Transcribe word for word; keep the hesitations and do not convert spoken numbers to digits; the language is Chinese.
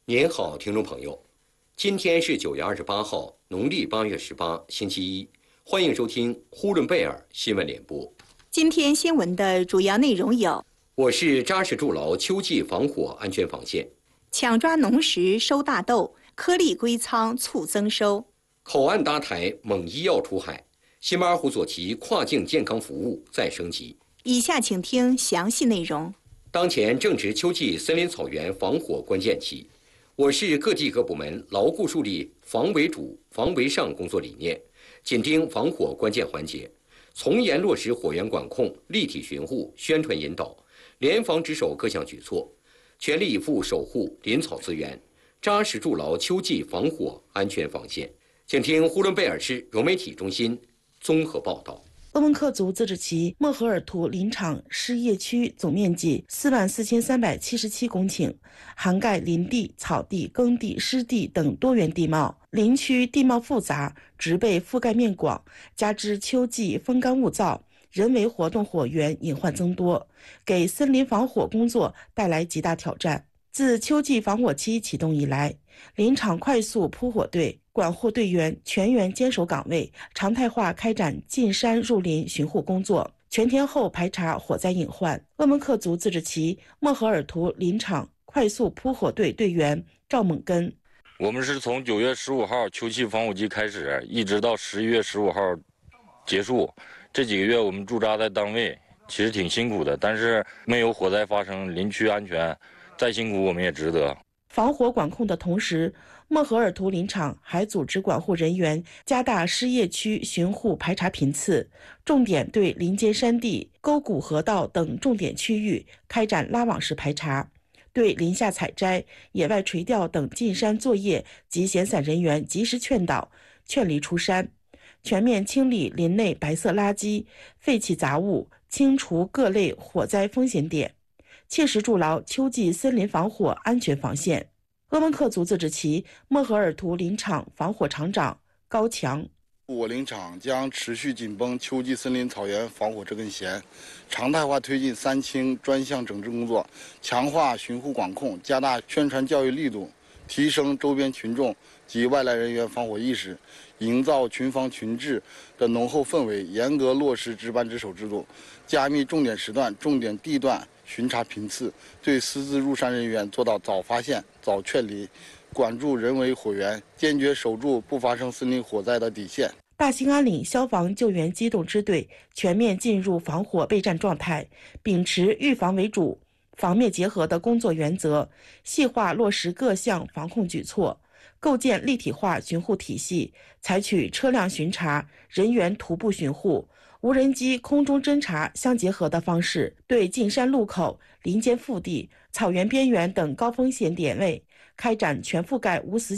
您好，听众朋友，今天是九月二十八号，农历八月十八，星期一。欢迎收听呼伦贝尔新闻联播。 今天新闻的主要内容有： 我是扎实筑牢秋季防火安全防线； 抢抓农时收大豆，颗粒归仓促增收； 口岸搭台猛医药出海；新马尔虎左旗跨境健康服务再升级。 以下请听详细内容。 当前正值秋季森林草原防火关键期。我市各地各部门牢固树立防为主、防为上工作理念，紧盯防火关键环节，从严落实火源管控、立体巡护、宣传引导，联防值守各项举措，全力以赴守护林草资源，扎实筑牢秋季防火安全防线。请听呼伦贝尔市融媒体中心综合报道。 鄂温克族自治旗莫河尔图林场湿叶区总面积四万四千三百七十七公顷，涵盖林地、草地、耕地、湿地等多元地貌。林区地貌复杂，植被覆盖面广，加之秋季风干物燥，人为活动火源隐患增多，给森林防火工作带来极大挑战。自秋季防火期启动以来，林场快速扑火队管护队员全员坚守岗位，常态化开展进山入林巡护工作，全天候排查火灾隐患。鄂温克族自治旗莫河尔图林场快速扑火队队员赵猛根： 我们是从九月十五号秋季防火季开始，一直到十一月十五号结束。这几个月我们驻扎在单位，其实挺辛苦的，但是没有火灾发生，林区安全，再辛苦我们也值得。 防火管控的同时，莫河尔图林场还组织管护人员加大湿叶区巡护排查频次，重点对林间山地、沟谷河道等重点区域开展拉网式排查，对林下采摘、野外垂钓等进山作业及闲散人员及时劝导、劝离出山，全面清理林内白色垃圾、废弃杂物，清除各类火灾风险点，切实筑牢秋季森林防火安全防线。鄂温克族自治旗莫河尔图林场防火厂长高强： 我林场将持续紧绷秋季森林草原防火这根弦，常态化推进三清专项整治工作，强化巡护管控，加大宣传教育力度，提升周边群众及外来人员防火意识，营造群防群治的浓厚氛围，严格落实值班值守制度，加密重点时段、重点地段巡查频次，对私自入山人员做到早发现、早劝离，管住人为火源，坚决守住不发生森林火灾的底线。 大兴安岭消防救援机动支队全面进入防火备战状态，秉持预防为主、防灭结合的工作原则，细化落实各项防控举措，构建立体化巡护体系，采取车辆巡查、人员徒步巡护、无人机空中侦察相结合的方式，对进山路口、林间腹地、草原边缘等高风险点位开展全覆盖无死